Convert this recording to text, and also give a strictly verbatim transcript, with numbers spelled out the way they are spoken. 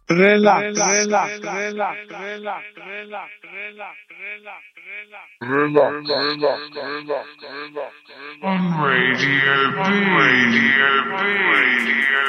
Relax, relax, relax, relax, relax, relax, relax, relax, relax, relax, relax, on Radio B. On Radio B.